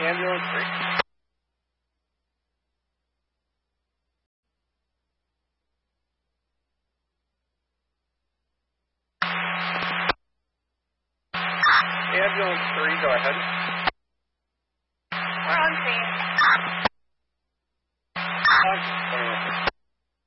Ambulance 3. Ambulance 3, go ahead. We're on scene.